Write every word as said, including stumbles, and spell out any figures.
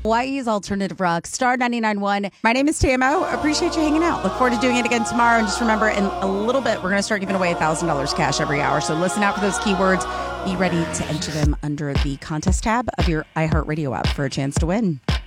Hawaii's Alternative Rock, Star ninety-nine point one. My name is T M O. Appreciate you hanging out. Look forward to doing it again tomorrow. And just remember, in a little bit, we're going to start giving away one thousand dollars cash every hour. So listen out for those keywords. Be ready to enter them under the contest tab of your iHeartRadio app for a chance to win.